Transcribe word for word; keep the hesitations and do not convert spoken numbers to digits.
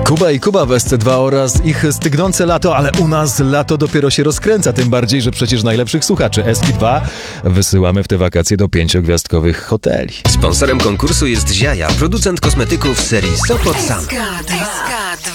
Kuba i Kuba w S C dwa oraz ich stygnące lato, ale u nas lato dopiero się rozkręca, tym bardziej, że przecież najlepszych słuchaczy S K dwa wysyłamy w te wakacje do pięciogwiazdkowych hoteli. Sponsorem konkursu jest Ziaja, producent kosmetyków z serii Sopot Sam. S K dwa.